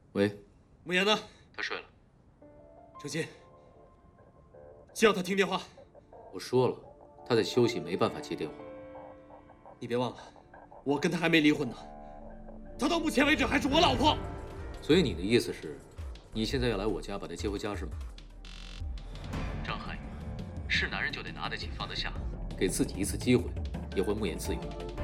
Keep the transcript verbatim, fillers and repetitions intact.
喂， 慕言呢？ 他睡了。 程心，叫他听电话。 我说了，他在休息，没办法接电话。 你别忘了，我跟他还没离婚呢，他到目前为止还是我老婆。 所以你的意思是，你现在要来我家把她接回家是吗？张翰宇，是男人就得拿得起放得下，给自己一次机会，也还慕言自由。